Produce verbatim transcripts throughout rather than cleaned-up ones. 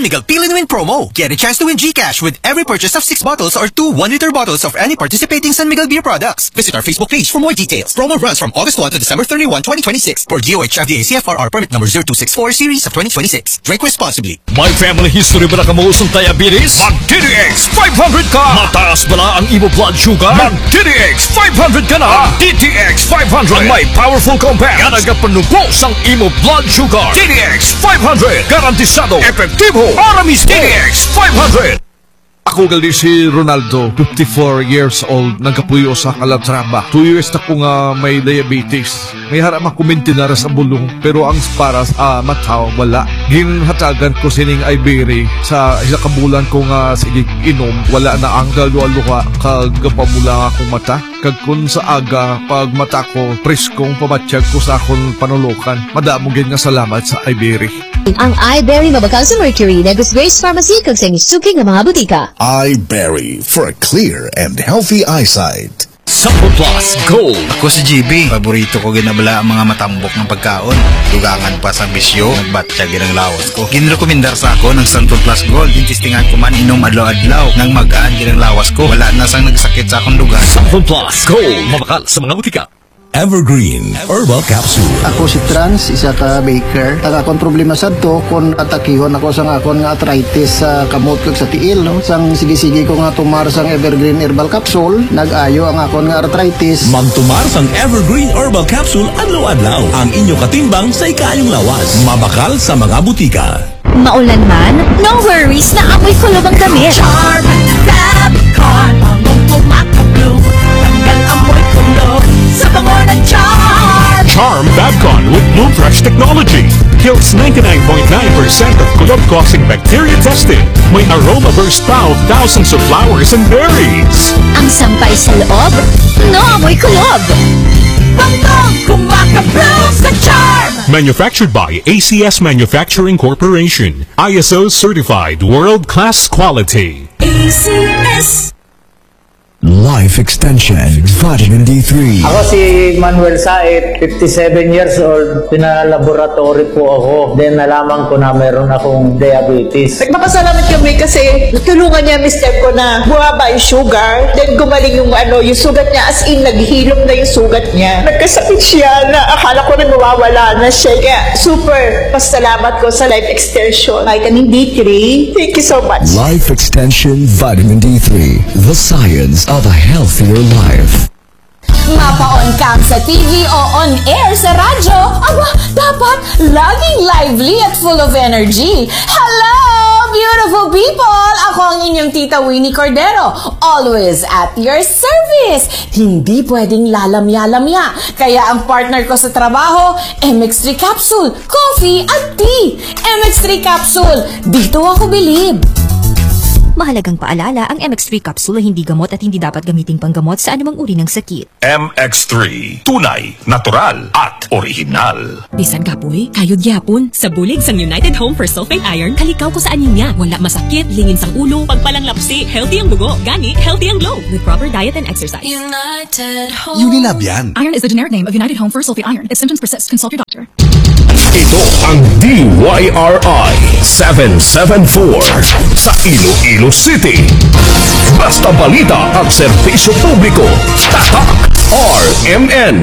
Miguel Pili to Win promo. Get a chance to win GCash with every purchase of six bottles or two one-liter bottles of any participating San Miguel beer products. Visit our Facebook page for more details. Promo runs from August first to December thirty-first, twenty twenty-six for D O H F D A C F R R permit number zero two six four series of twenty twenty-six. Drink responsibly. May family history ba na kamuusong diabetes? Mag-T D X five hundred ka! Mataas ba na ang imo blood sugar? Mag-T D X five hundred ka na! T T X five hundred ang may powerful compounds na nagapanubos ang imo blood sugar. T D X five hundred garantisado, epektibo, para mismo. T D X five hundred. Ako gali si Ronaldo, fifty-four years old, nagkapuyo sa Calatrava. Two years na ko nga may diabetes. May harap makuminti na sa bulong, pero ang para sa uh, mata, wala. Ginhatagan ko sining Ibery sa isa kabulan ko nga sige inom, wala na ang galualuha, kagapamula akong mata. Kag kun sa aga, pag mata ko, preskong pamatsyag ko sa akong panulukan. Madamong nga salamat sa Ibery. Ang Ibery mabakal sa Mercury, Negros Grace Pharmacy, kag sa isuking ng mga butika. Ibery for a clear and healthy eyesight. Sampo Plus Gold. Ako si G B. Paborito ko ginabala ang mga matambok ng pagkaon. Dugangan pa sa bisyo, nagbatya ginang lawas ko. Ginrekomendar sa ako ng Sampo Plus Gold. Intistingan ko man inom adlaw-adlaw. Nang magaan ginang lawas ko, wala na sang nagsakit sa akong dugan. Sampo Plus Gold. Mabakal sa mga butika. Evergreen Herbal Capsule. Ako si Trans, isa ka baker. Ang akong problema sa to, kung atakihon ako sa akong nga arthritis sa kamot ko sa tiil, no? Sang sige-sige ko nga tumar sang Evergreen Herbal Capsule, nag-ayo ang akong nga arthritis. Magtumar sang Evergreen Herbal Capsule adlaw-adlaw. Ang inyo katimbang sa ikayong lawas. Mabakal sa mga butika. Maulan man, no worries na amoy kulob ang damit. Charm, Fabcon, pangong pumakablo. Tanggal amoy kulob sa bango ng Charm. Charm Fabcon with Bloom Fresh technology kills ninety-nine point nine percent of kulob-causing bacteria tested. May aroma burst pa of thousands of flowers and berries. Ang sampay sa loob, no amoy kulob. Bangong kumakablo sa Charm. Manufactured by A C S Manufacturing Corporation. I S O certified world-class quality. A C S. Life Extension Vitamin D three. Ako si Manuel Said, fifty-seven years old. Pinalaboratory po ako. Then nalaman ko na meron akong diabetes. Nagpapasalamat kami kasi natulungan niya mister ko na buhaba yung sugar. Then gumaling yung ano, yung sugat niya, as in naghilom na yung sugat niya. Nagkasakit siya na akala ko rin mawawala na siya. Kaya super pasalamat ko sa Life Extension Vitamin D three. Thank you so much. Life Extension Vitamin D three. The science of a healthier life. Mapaon kang sa T V o on-air sa radyo, aba, dapat laging lively at full of energy. Hello, beautiful people! Ako ang inyong tita Winnie Cordero, always at your service. Hindi pwedeng lalamya-lamya. Kaya ang partner ko sa trabaho, M X three Capsule, coffee at tea. M X three Capsule, dito ako bilib. Mahalagang paalala, ang M X three capsule ay hindi gamot at hindi dapat gamiting panggamot sa anumang uri ng sakit. M X three. Tunay, natural, at original. Bisan kapoy, kayod yapon. Sa bulig sang United Home for Sulfate Iron, kalikaw ko sa anemia. Wala masakit, lingin sang ulo, pagpalang lapsi, healthy ang dugo, gani, healthy ang glow. With proper diet and exercise. United Home. Unilab yan. Iron is the generic name of United Home for Sulfate Iron. If symptoms persist, consult your doctor. Ito ang D Y R I seven seven four sa Iloilo City. Basta balita at serbisyo publiko. Tatak R M N.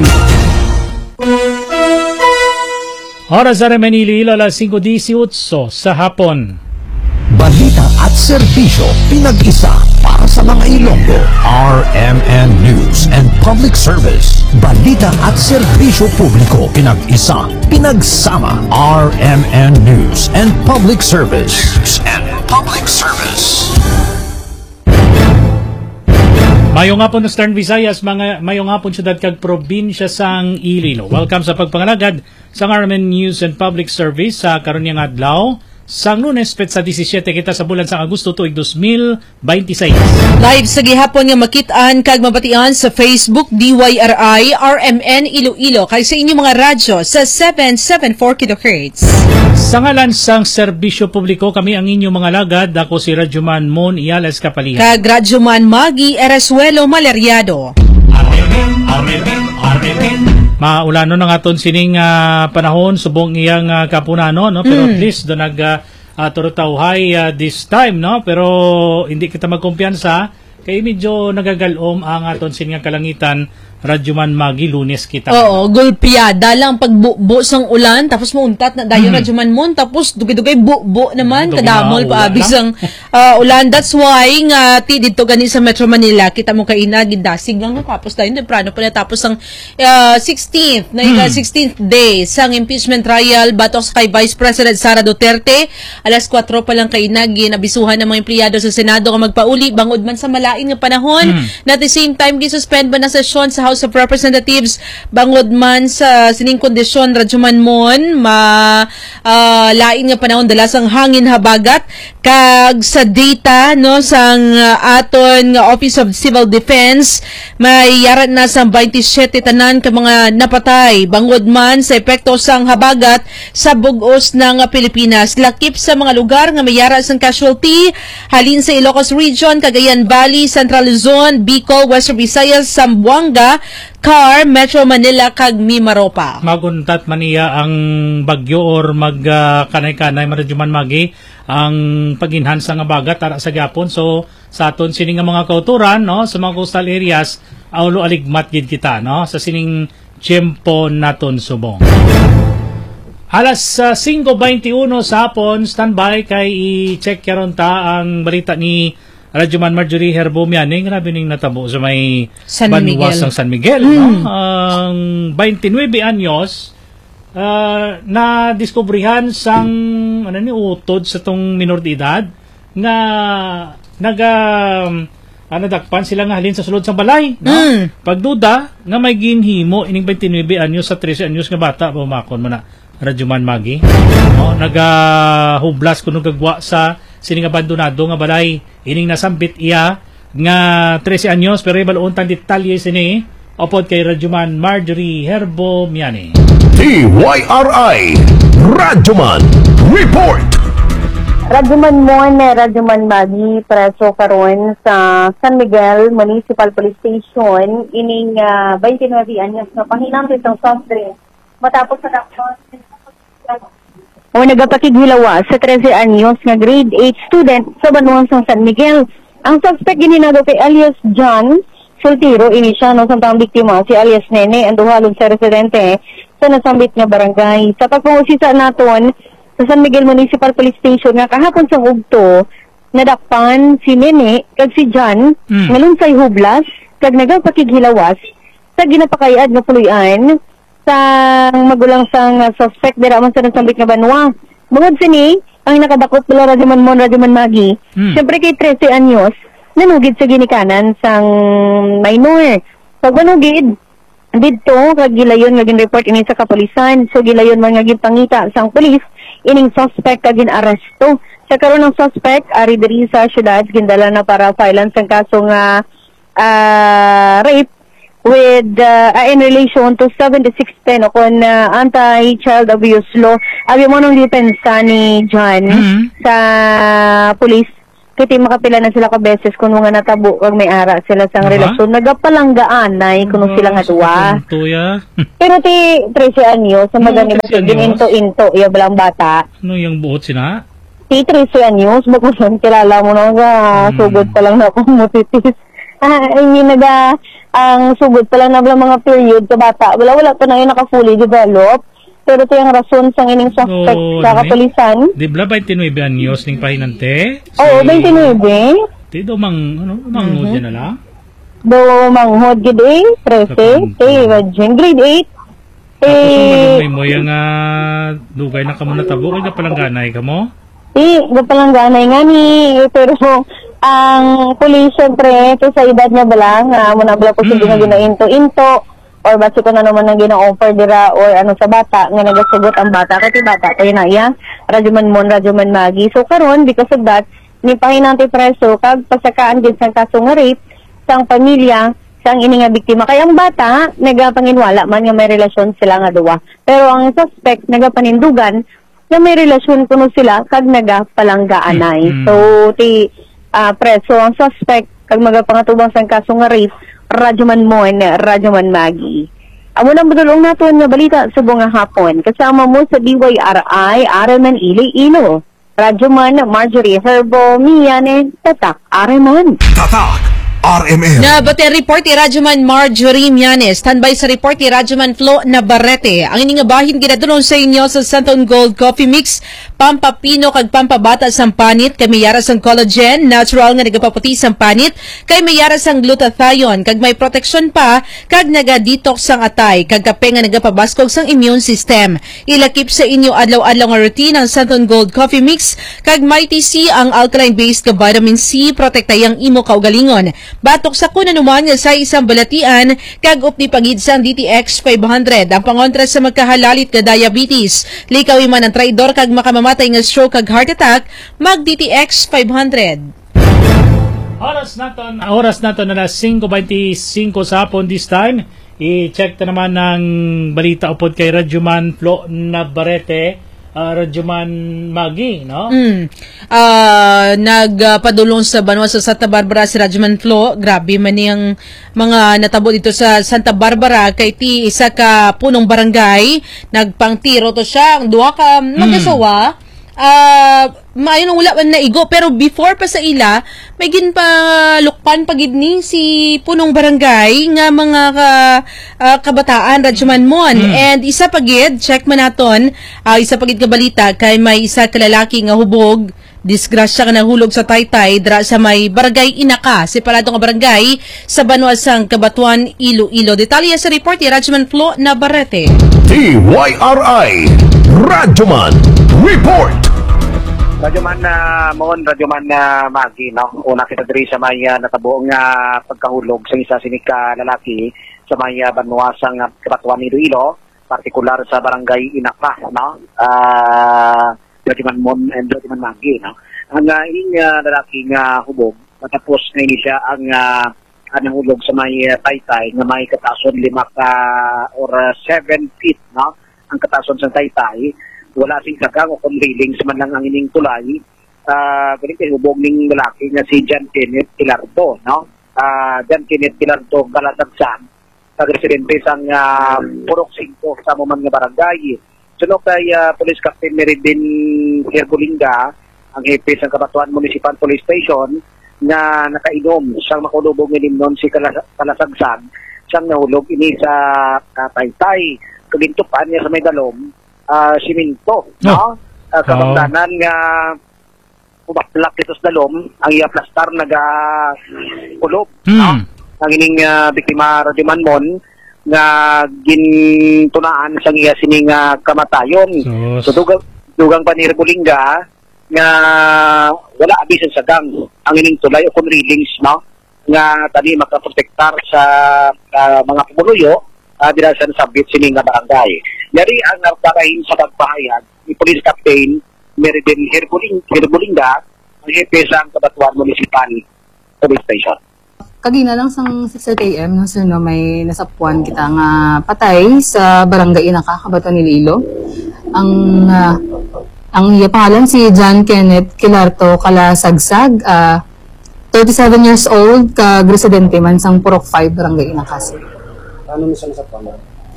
Oras sa Remen Iloilo, alas singko dieciocho sa hapon. Balita at serbisyo pinag-isa para sa mga Ilonggo. R M N News and Public Service. Balita at serbisyo publiko pinag-isa, pinagsama. R M N News and Public Service. News and Public Service. Mayong hapon sa Eastern Visayas, mga mayong hapon syudad kag probinsya sang Iloilo. Welcome sa pagpangalagad sa R M N News and Public Service sa karon nga adlaw. Sang Lunes, petsa seventeen kita sa bulan sa Agosto tuig twenty twenty-six. Live sa gihapon nga makitaan kag mabatian sa Facebook D Y R I R M N Iloilo kay sa inyong mga radyo sa seven seventy-four kilohertz. Sa ngalan sang serbisyo publiko, kami ang inyong mga lagad. Ako si Radyoman Mon Iales Kapalihan. Kag Radyoman Magi Erasuelo Maleriado. R M N, R M N, R M N. Maulano na nga ton sining uh, panahon subong iyang uh, kapunano, no? Pero mm. at least do nag uh, uh, turutawhay uh, this time, no? Pero hindi kita magkumpiyansa kay medyo nagagalom ang aton siningang kalangitan. Radyo man Magi, Lunes kita. Oo, gulpiada lang pagbubo sang ulan, tapos mauntat na dayon mm. radyo man mon, tapos dugay-dugay bubo naman, Dugay kadamol na, pa abis ang uh, ulan. That's why nga ti dito gani sa Metro Manila, kita mo kaina gidasig lang tapos dayon temprano pa na tapos ang uh, sixteenth, na mm. sixteenth day sang impeachment trial batok sa kay Vice President Sara Duterte. Alas kwatro pa lang kaina ginabisuhan ng mga empleyado sa Senado nga magpauli bangod man sa malain nga panahon. Mm. Na at the same time gisuspend ba na sesyon sa House of Representatives bangod man sa sining kondisyon radyo man mon ma uh, lain nga panahon dalasang hangin habagat kag sa data no sang uh, aton nga Office of Civil Defense may yaran na sa twenty-seven tanan ka mga napatay bangod man sa epekto sang habagat sa bug-os ng Pilipinas. Lakip sa mga lugar nga may yara sang casualty halin sa Ilocos Region, Cagayan Valley, Central Luzon, Bicol, Western Visayas, Zamboanga, Car, Metro Manila kag Mimaropa. Maguntat maniya ang bagyo or mag uh, kanay-kanay maradyoman Magi ang pag-enhance nga bagat tara sa Gapon. So sa aton sining nga mga kauturan no sa mga coastal areas aulo aligmat gid kita no sa sining tiyempo naton subong. Alas uh, five twenty-one sa hapon, standby kay i-check karon ta ang balita ni Radyoman Marjorie Herbo Miani, grabe ning natabo sa may San banwas Miguel. ng San Miguel. Mm. No? Ang twenty-nine anyos uh, na diskubrihan sang ano ni utod sa tong minor de edad nga naga um, ano dakpan sila nga halin sa sulod sang balay. No? Mm. Pagduda nga may ginhimo ining twenty-nine anyos sa thirty anyos nga bata bumakon mo na Radyoman Magi. No? Naga-hublas kuno gagwa sa sining abandonado nga balay ining nasambit iya nga thirty anyos pero ibalon tan detalye sini upod kay Radyoman Marjorie Herbo Miani. T Y R I Radyoman Report. Radyoman Mon, Radyoman Magi, preso karon sa San Miguel Municipal Police Station ining uh, twenty-nine anyos nga pahinamit ng soft drink matapos sa dakpan o nagapakighilawa sa thirteen anyos nga grade eight student sa Banuan sa San Miguel. Ang suspect gininago kay alias John Soltero, ini siya no samtang biktima si alias Nene, ang duhalog sa residente sa nasambit nga barangay. Sa pagpangusisa naton sa San Miguel Municipal Police Station nga kahapon sa ugto, nadakpan si Nene kag si John mm. ngalunsay hublas kag nagapakighilawas sa ginapakayad nga puluyan sang magulang sang uh, suspect dira man sa nasambit nga banwa. Bungod sini ang nakadakop pala Radyoman Mon, Radyoman Magi. Hmm. Siyempre kay thirty anyos nanugid sa ginikanan sang minor. Pag manugid didto kag gilayon nga gin-report ini sa kapulisan. So gilayon man nga gipangita sang pulis ining suspect kag gin-aresto. Sa karon ng suspect ari diri sa syudad gindala na para filean sang kaso nga uh, rape with uh, in relation to seventy-six ten o kon uh, anti-child abuse law. Abi mo nung depensa ni John mm-hmm. sa police kiti makapila na sila ka beses kung mga natabo kag may ara sila sang uh-huh. relasyon nagapalanggaan nay kuno uh, sila nga duwa. Pero ti thirteen anyos sa magani gininto-into iya balang bata. Ano yung buot sina? Ti thirteen anyos bagusan kilala mo na nga hmm. sugod pa lang na akong mutitis. Ah, hindi naga ang sugod pa lang na mga period sa bata. Wala wala pa na yung naka-fully develop. Pero ito yung rason sa ining suspect oh, sa kapulisan. Di ba twenty-nine anyos ning pahinante? Oo, si... twenty-nine. Di do mang ano manghod mm-hmm. na lang. Do manghod gid eh, thirteen. Eh, imagine grade eight. Eh, may mo yung uh, dugay na kamo natabo kay napalangganay kamo? Eh, napalangganay nga ni pero ang pulis syempre to sa edad niya balang uh, muna bala po sige mm. na ginainto-into or basi ko na naman na gina-offer dira or ano sa bata nga nagasugot ang bata kasi bata kayo na iya Radyoman Mon, Radyoman Magi. So karon because of that ni pahinante preso kag pasakaan gid sang kaso nga rape sang pamilya sang ini nga biktima kay ang bata nagapanginwala man nga may relasyon sila nga duwa pero ang suspect nagapanindugan na may relasyon kuno sila kag nagapalanggaanay. Mm-hmm. So ti Uh, preso ang suspect kag magapangatubang sang kaso nga rape Radyoman Mon, Radyoman Magi. Amo nang budulong naton nga balita sa bunga hapon kasama mo sa D Y R I Araman Iloilo. Radyoman Marjorie Herbo Miyanes Tatak Areman. Tatak R M N. Na bate report ni Radyoman Marjorie Mianes. Standby sa report ni Radyoman Flo Navarrete. Ang ining bahin ginadulong sa inyo sa Santon Gold Coffee Mix, pampapino kag pampabata sang panit, kay may yaras ang collagen, natural nga nagapaputi sang panit, kay may yaras ang glutathione, kag may protection pa, kag naga-detox sang atay, kag kape nga nagapabaskog sang immune system. Ilakip sa inyo adlaw-adlaw nga routine ang Santon Gold Coffee Mix, kag may T C ang alkaline-based ka vitamin C, protektayang imo kaugalingon. Batok sa kuna naman nga sa isang balatian, kag upni pagid sang D T X five hundred, ang pangontra sa magkahalalit ka diabetes. Likawi man ang traidor kag makamamatay nga stroke kag heart attack, mag D T X five hundred. Oras naton, oras naton na alas five twenty-five sa hapon this time. I-check ta naman ng balita upod kay Radyoman Flo Navarrete. Uh, Radyoman Magi, no? Mm. Uh, nagpadulong sa Banwa sa Santa Barbara si Radyoman Flo. Grabe man yung mga natabo dito sa Santa Barbara kay ti isa ka punong barangay. Nagpangtiro to siya. Ang duha ka mag-asawa. Mm. Uh, maayon ang wala man na igo, pero before pa sa ila may gin pa lukpan pagid ni si punong barangay nga mga ka, uh, kabataan Radyoman Mon. Mm. And isa pagid check man naton, uh, isa pagid ka balita kay may isa ka lalaki nga hubog, disgrasya ka nahulog sa Taytay dra sa may barangay Inaka, separado nga barangay sa Banwa sang Cabatuan, Iloilo. Detalye sa report ni Radyoman Flo Navarrete. T Y R I Radyoman Report. Radyoman na uh, Mon, Radyoman na uh, Magi, no? Una kita diri sa may uh, natabuong uh, pagkahulog sa isa sinig ka lalaki sa may uh, Banwa sang uh, Cabatuan, Iloilo, partikular sa barangay Inaka, no? Uh, Radyoman Mon and Radyoman Magi, no? Ang uh, ining uh, lalaki nga uh, hubog, matapos na ini siya ang uh, anang hulog sa may uh, Taytay nga may katason lima ka or uh, seven feet, no? Ang katason sa Taytay, wala sing sagang o kung railing sa man lang ang ining tulay. Uh, ganito hubog ning lalaki nga si John Kenneth Pilardo, no? Uh, John Kenneth Pilardo Galatagsan, kag-residente sang uh, Purok cinco sa Muman nga barangay. Sunod kay uh, Police Captain Meridin Herbulinga, ang hepe sa Cabatuan Municipal Police Station, nga nakainom siyang makulubog ng limnon si Kalasagsan, siyang nahulog ini sa uh, Taytay. Kagintupan niya sa may dalom, uh, siminto, no? Uh, kabangdanan nga umaklak ito sa dalom, ang iya plastar naga-kulob, hmm. no? Ang ining uh, biktima Radyoman Mon, nga gintunaan sa iya sining uh, kamatayon. So, so dugang, dugang pa ni Herbulinga, nga wala abisan sa gang ang ining tulay o kunrilings, no? Nga tani makaprotektar sa uh, mga pumuluyo uh, dira sa sabit sining nga barangay. Yari ang nagparahin sa pagpahayag ni Police Captain Meridin Herbulinga, ang hepe sa Cabatuan Municipal Police Station. Kagina lang sang six thirty a m no sir, no, may nasapuan kita nga patay sa barangay Inaka, Cabatuan, Iloilo. Ang uh, ang iya pangalan si John Kenneth Kilarto Kalasagsag, uh, thirty-seven years old, kag-residente man sang Purok five, barangay Inaka. Ano mo siya nasapuan?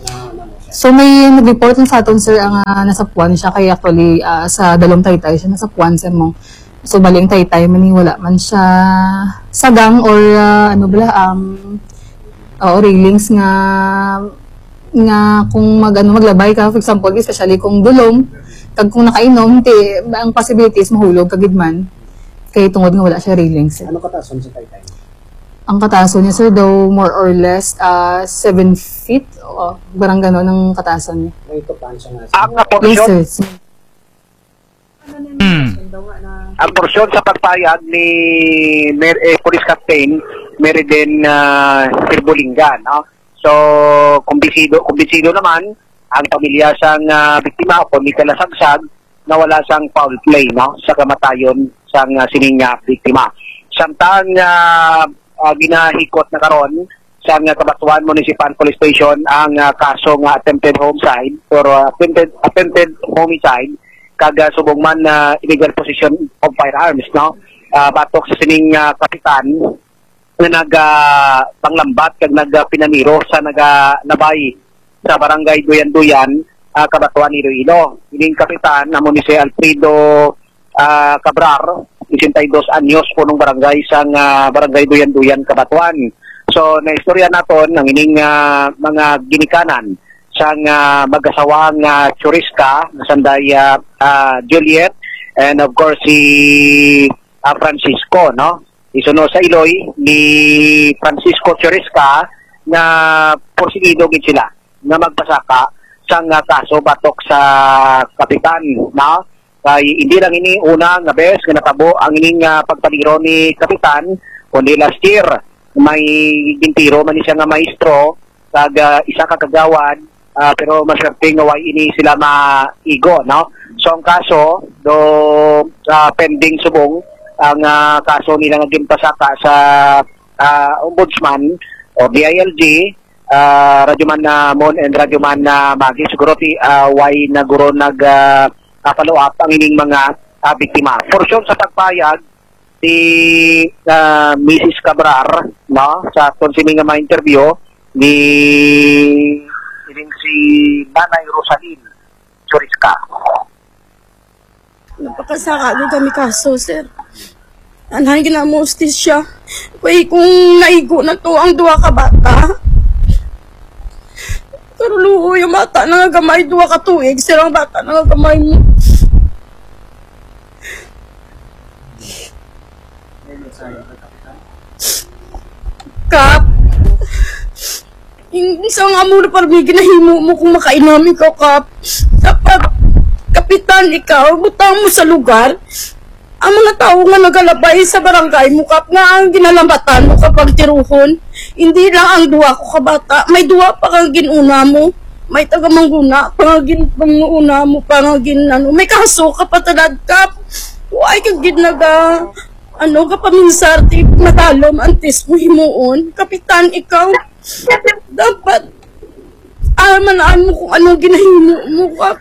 So may nag-report sa aton sir ang uh, nasapuan siya, kaya actually uh, sa dalong Taytay siya nasapuan sir mo. So baling Taytay man wala man siya sagang or uh, ano bala um uh, railings nga nga kung mag ano maglabay ka, for example especially kung dulom kag kung nakainom ti ang possibilities mahulog kagidman kay tungod nga wala siya railings. Ano katason sa Taytay? Ang katason niya sir daw more or less uh, seven feet o barang gano'n ang katason niya. May tupan siya nga. Ang porsyon, yes, sir. Hmm. Ang porsyon sa pagpayag ni Mer eh, Police Captain Meridin uh, Herbulinga, no? So kumbisido, kumbisido naman ang pamilya sang uh, biktima o ni Kalasagsag na wala sang foul play, no, sa kamatayon sang uh, sining uh, biktima. Samtang uh, uh, ginahikot na karon sa uh, Cabatuan Municipal Police Station ang uh, kaso nga attempted homicide or uh, attempted attempted homicide kag uh, subong man na uh, illegal possession of firearms, no? Uh, batok sa sining uh, kapitan na naga uh, panglambat kag naga pinaniro sa naga nabay sa barangay Duyan-Duyan, uh, Cabatuan, Iloilo. Ining kapitan na mo ni si Alfredo uh, Cabrar, sixty-two anyos po ng barangay sang uh, barangay Duyan-Duyan, Cabatuan. So naistorya naton ng ining uh, mga ginikanan sang uh, mag-asawang uh, Churiska na sanday uh, uh, Juliet and of course si uh, Francisco, no? Isuno sa Iloy ni Francisco Churiska na porsigido gid sila na magpasaka sang uh, kaso batok sa kapitan, no? Kay hindi lang ini una nga bes nga natabo ang ining uh, pagpaliro ni kapitan kundi last year may gintiro man siya nga maestro kag uh, isa ka kagawad uh, pero maswerte nga way ini sila maigo, no? So ang kaso do uh, pending subong ang uh, kaso nila nga ginpasaka sa uh, ombudsman o D I L G, uh, Radyoman na uh, Mon and Radyoman na uh, Magi siguro ti uh, way naguro nag uh, uh, follow up ang ining mga uh, biktima. For sure sa pagpayag si uh, Missus Cabrar, no, sa konsining nga ma-interview ni ining si Nanay Rosalyn Churiska. Napakasaka doon kami kaso, sir. Anahin ka na mo siya. Kaya kung naigo na to ang duwa ka bata. Pero luho yung bata nangagamay duwa ka tuig, sir ang bata nangagamay mo. Kap, yung isang amuro parang may ginahimo mo kung makainom ikaw, Kap. Dapat, kapitan, ikaw, butang mo sa lugar. Ang mga tao nga nagalabay sa barangay mo, Kap, nga ang ginalambatan mo kapag tiruhon. Hindi lang ang duwa ko kabata, may duwa pa kang ginuna mo. May tagamangguna, pangagin panguna mo, pangagin ano. May kaso ka pa talad, Kap. Huwag kang ginaga, ano, kapaminsar, tip, matalom, antes mo himuon. Kapitan, ikaw, dapat, alaman mo kung anong ginahimo mo, Kap.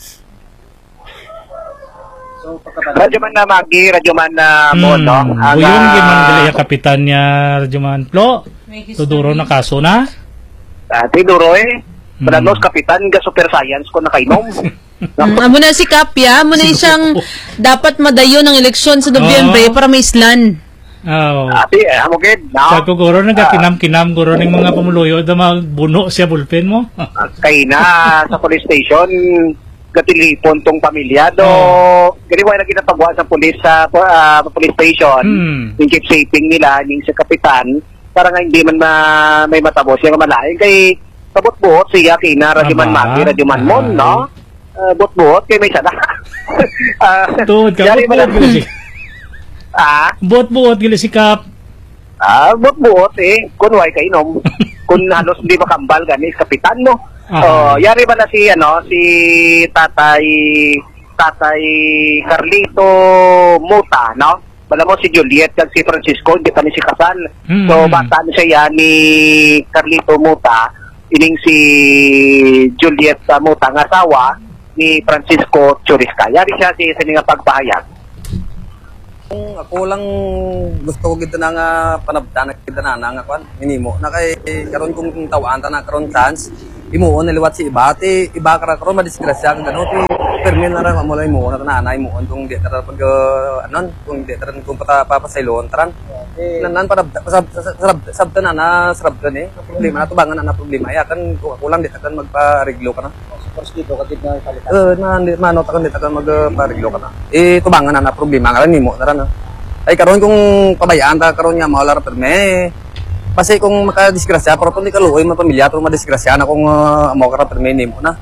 Radyoman na Magi, Radyoman na Mon, no? Hmm, buyong giman galaya kapitan niya Radyoman Plo. Tuduro na kaso na? Ah, tiduro eh. Padalos kapitan ga super science ko nakainom. Mm, amo na si Kapya, amo na siyang dapat madayo ng eleksyon sa Nobyembre para may islan. Oh. Ati, eh, amo gid. Sa kuguro na kinam-kinam guro ning mga pamuluyo da mabuno siya bulpen mo. Kay na sa police station gatilipon tong pamilya do. Kani way na ginapagawa sa police sa uh, police station. Hmm. Yung keep shaping nila ning sa kapitan para nga hindi man ma, may matabo siya nga malain kay tabot-buot siya kay na Radyoman Magi, Radyoman Mon, no? Uh, bot-buot kay may sana. uh, Tuod ka, bot-buot gili si Ah? Bot-buot gili si Kap. Ah, bot-buot eh. Kung way ka inom. Kung halos hindi makambal gani kapitan mo. Oh, yari ba na si ano, si Tatay Tatay Carlito Muta, no? Bala mo si Juliet kag si Francisco, hindi pa ni si kasal. Mm-hmm. So bata ni siya ni Carlito Muta, ining si Juliet uh, Muta nga asawa ni Francisco Churiska. Yari siya si sa nga pagpahayag. Ako lang gusto ko gito na nga panabda na kita na nga kwan minimo na kay karon kung tawaan ta na karon chance imuon naliwat si iba ti iba kara karon madisgrasya ang ganun ti permin na ra mo lay mo na nanay mo kung di tara pag anon kung di tara kung pata papasaylon taran nanan panabda sarab sabta na na sarab kan eh problema na tubangan na problema ya kan ako lang di ta kan magpa-reglo ka na First dito katid na palitan. Eh na mano ta kan di ta kan magpa-reglo ka na eh tubangan na na problema nga nimo taran ay karon kung pabayaan ta karon nga mawala ra perme kasi kung makadisgrasya pero kung di kaluoy man pamilya pero madisgrasya na kung uh, amo ka ra perme nimo na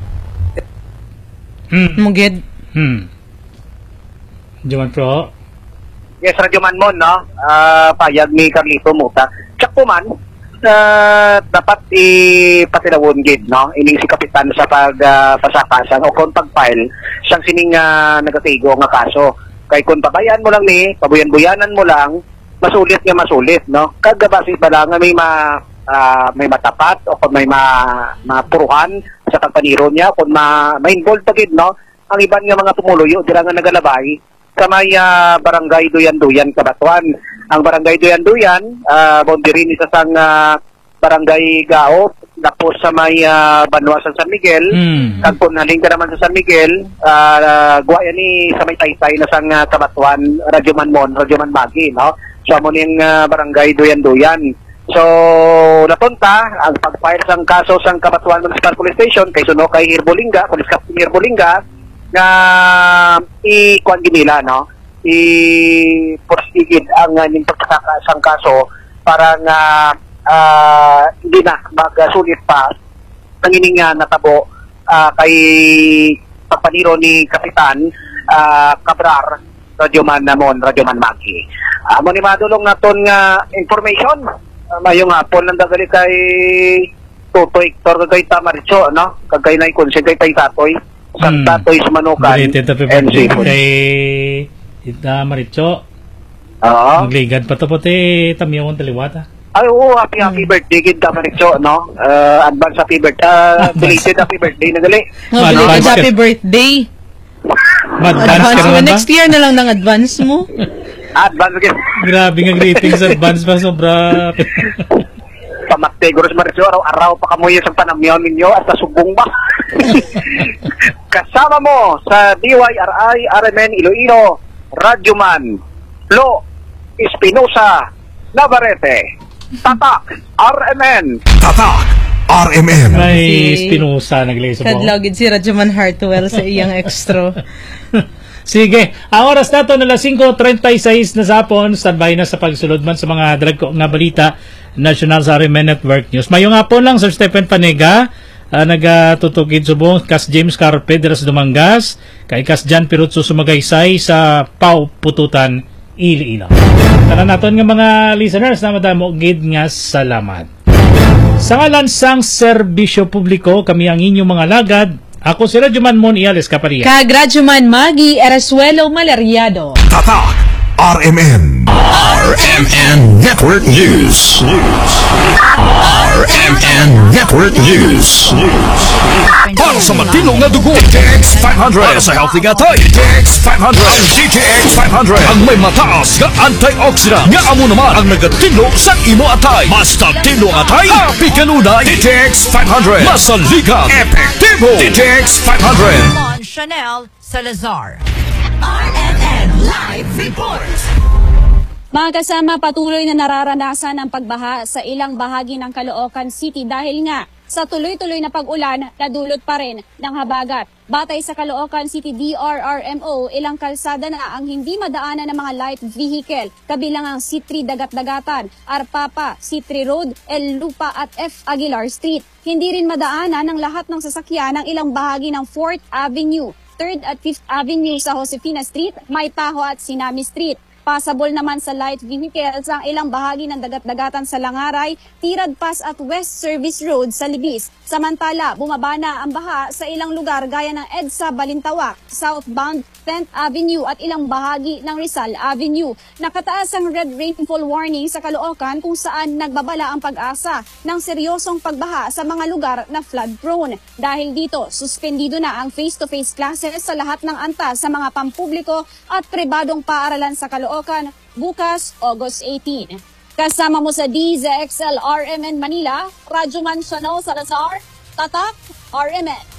hmm mugid hmm Radyoman Pro. Yes, Radyoman Mon, no? Uh, payag ni Carlito Muta. Tsak po man, uh, dapat ipatilawon gid, no? Ining si kapitan sa pagpasakasan uh, o kung pag-file siyang sining uh, nagatigo nga kaso. Kay kung pabayaan mo lang ni, pabuyan-buyanan mo lang, masulit nga masulit, no? Kagabasi ba lang nga may ma, uh, may matapat o kung may ma, mapuruhan sa pagpaniro niya, kung ma, ma-involve pa gid, no? Ang iban nga mga tumuluyo, dira nga nagalabay, sa may uh, barangay Duyan-Duyan, Cabatuan. Ang barangay Duyan-Duyan, uh, boundary ni sa sang uh, barangay Gao, Tapos sa may uh, Banwa sa San Miguel, Hmm. kag kung haling ka naman sa San Miguel, uh, guwaya ni sa may Taytay na sang uh, Kabatuan, Radyoman Mon, Radyoman Magi, no? So amo ning uh, barangay Duyan-Duyan. So napunta ang pag-file sang kaso sang Kabatuan Municipal Police Station kay suno kay Hirbolinga, Police Captain Hirbolinga nga i-kuan ginila, no? I-prostigid ang uh, ning pagkaka sang kaso para nga uh, hindi na magsulit pa ang ining uh, natabo uh, kay pagpaniro ni Kapitan uh, Cabrar Radyoman Namon, Radyoman Magi. Uh, mo ni madulong naton nga information uh, mayong hapon lang dagali kay Tutoy Hector kay Tamaricho, no? Kagay na ikon kay tay Tatoy sang Hmm. Tatoy Manukan Belated happy and birthday seafood. kay Ita Maricho. Oo. Magligad pa to puti tamiyong taliwata. Ay, oo, happy happy birthday kid Tamaricho, no? Uh, advance happy birthday. Uh, belated happy birthday na gali. Oh, belated happy birthday. Advance Advance ka mo. naman ba? Next year na lang ng advance mo. Advance again. Grabe nga greetings advance pa sobra. Pamakte, Guros Maricho, araw-araw pa kamuyo sa panamyaw ninyo at nasubong ba? Kasama mo sa D Y R I R M N Iloilo, Radyoman, Flo, Espinosa, Navarrete, Tatak, R M N. Tatak, R M N. May Si- Espinosa naglay sa buhok. Kadlogid si Radyoman Hartwell sa iyang extra. Sige, ang oras nato na alas five thirty-six na sapon, standby na sa pagsulod man sa mga dragko nga balita, National sa R M N Network News. Mayong hapon lang Sir Stephen Panega, uh, nagatutugid subong Kas James Carpe de las Dumangas, kay Kas Jan Pirutso Sumagaysay sa Pau Pututan, Iloilo. Tanan naton nga mga listeners na madamo gid nga salamat. Sa ngalan sang serbisyo publiko, kami ang inyong mga lagad. Ako si Radyoman Mon Iales Caparia. Kag Radyoman Magi Erasuelo Malariado. Tatak, R M N. R M N Network News. R M N Network News. Para sa matinong na dugo, D T X five hundred. Para sa healthy nga tayo, D T X five hundred. Ang D T X five hundred. Ang may mataas nga antioxidant. Nga amo naman ang nagatino sa imo atay. Basta tino atay, happy kanunay. D T X five hundred. Masaligan, epektibo. D T X five hundred. Mon Chanel Salazar. R M N Live Report. Mga kasama, patuloy na nararanasan ang pagbaha sa ilang bahagi ng Caloocan City dahil nga sa tuloy-tuloy na pag-ulan na dulot pa rin ng habagat. Batay sa Caloocan City D R R M O, ilang kalsada na ang hindi madaanan ng mga light vehicle, kabilang ang C three Dagat-Dagatan, Arpapa, C three Road, El Lupa at F Aguilar Street. Hindi rin madaanan ng lahat ng sasakyan ng ilang bahagi ng fourth Avenue, third at fifth Avenue sa Josefina Street, Maytaho at Sinami Street. Passable naman sa light vehicles ang ilang bahagi ng Dagat-Dagatan sa Langaray, Tirad Pass at West Service Road sa Libis. Samantala, bumaba na ang baha sa ilang lugar gaya ng EDSA Balintawak, southbound tenth Avenue at ilang bahagi ng Rizal Avenue. Nakataas ang red rainfall warning sa Caloocan kung saan nagbabala ang pag-asa ng seryosong pagbaha sa mga lugar na flood prone. Dahil dito, suspendido na ang face-to-face classes sa lahat ng antas sa mga pampubliko at pribadong paaralan sa Caloocan bukas August eighteenth. Kasama mo sa D Z X L R M N Manila, Radyoman Chanel Salazar, Tatak R M N.